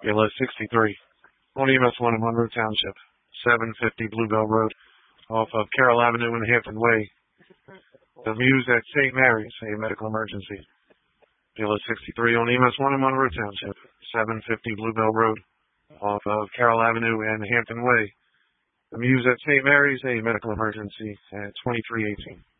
BLS 63 on EMS 1 in Monroe Township, 750 Bluebell Road, off of Carroll Avenue and Hampton Way. The Muse at St. Mary's, a medical emergency. BLS 63 on EMS 1 in Monroe Township, 750 Bluebell Road, off of Carroll Avenue and Hampton Way. The Muse at St. Mary's, a medical emergency at 2318.